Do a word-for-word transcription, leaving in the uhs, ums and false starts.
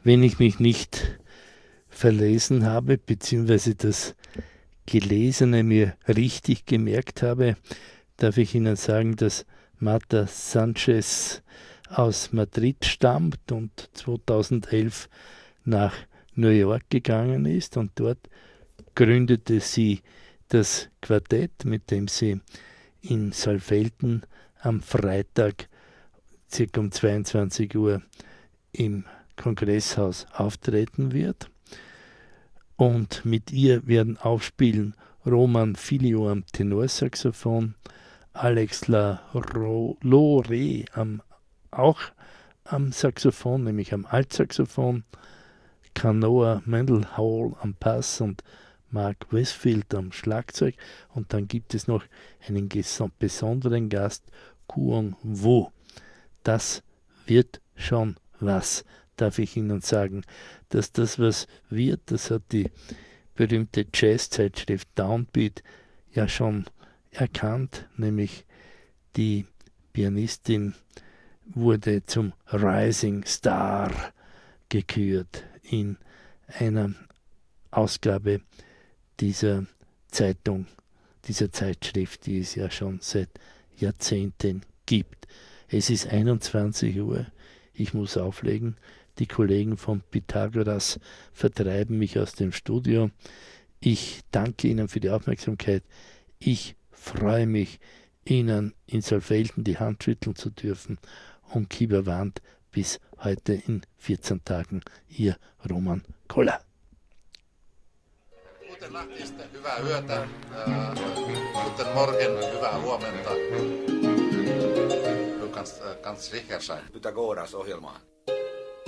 wenn ich mich nicht verlesen habe, beziehungsweise das Gelesene mir richtig gemerkt habe, darf ich Ihnen sagen, dass Marta Sanchez aus Madrid stammt und zweitausendelf nach New York gegangen ist und dort gründete sie das Quartett, mit dem sie in Saalfelden am Freitag circa um zweiundzwanzig Uhr im Kongresshaus auftreten wird. Und mit ihr werden aufspielen Roman Filio am Tenorsaxophon, Alex La Lore am, auch am Saxophon, nämlich am Altsaxophon, Canoa Mendelhall am Bass und Mark Westfield am Schlagzeug. Und dann gibt es noch einen besonderen Gast, Kuong Wu. Das wird schon was, darf ich Ihnen sagen. Dass das was wird, das hat die berühmte Jazz-Zeitschrift Downbeat ja schon erkannt, nämlich die Pianistin wurde zum Rising Star gekürt in einer Ausgabe dieser Zeitung, dieser Zeitschrift, die es ja schon seit Jahrzehnten gibt. Es ist einundzwanzig Uhr, ich muss auflegen. Die Kollegen von Pythagoras vertreiben mich aus dem Studio. Ich danke Ihnen für die Aufmerksamkeit. Ich freue mich, Ihnen in Saalfelden die Hand schütteln zu dürfen. Und Kieberwand bis heute in vierzehn Tagen. Ihr Roman Koller. Guten Nacht, hyvää yötä. Guten Morgen, hyvää huomenta. Du kannst ganz sicher sein. Pythagoras ohjelmaan.